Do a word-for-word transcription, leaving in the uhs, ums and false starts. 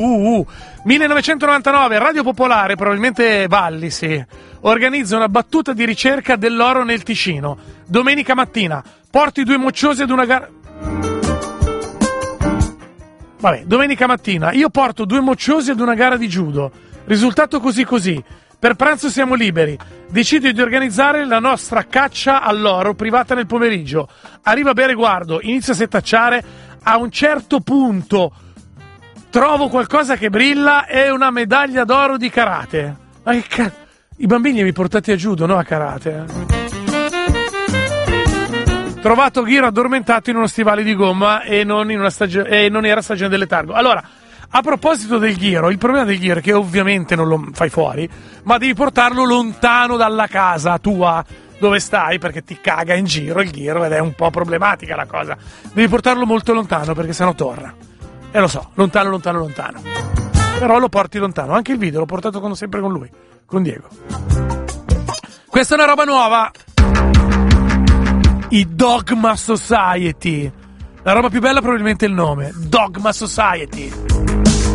Uh, uh. millenovecentonovantanove, Radio Popolare, probabilmente Valli, sì, organizza una battuta di ricerca dell'oro nel Ticino. Domenica mattina, porti due mocciosi ad una gara... Vabbè, domenica mattina, io porto due mocciosi ad una gara di judo. Risultato così così. Per pranzo siamo liberi. Decido di organizzare la nostra caccia all'oro privata nel pomeriggio. Arriva a bere, guardo, inizio a setacciare. A un certo punto trovo qualcosa che brilla, è una medaglia d'oro di karate. Ma che cazzo? I bambini mi portati a judo, no a karate. Trovato Ghiro addormentato in uno stivale di gomma e non, in una stagio- e non era stagione del letargo. Allora, a proposito del Ghiro, il problema del Ghiro è che ovviamente non lo fai fuori, ma devi portarlo lontano dalla casa tua dove stai, perché ti caga in giro il Ghiro ed è un po' problematica la cosa. Devi portarlo molto lontano perché sennò torna. E lo so, lontano, lontano, lontano. Però lo porti lontano. Anche il video l'ho portato con, sempre con lui, con Diego. Questa è una roba nuova. I Dogma Society. La roba più bella probabilmente è il nome. Dogma Society.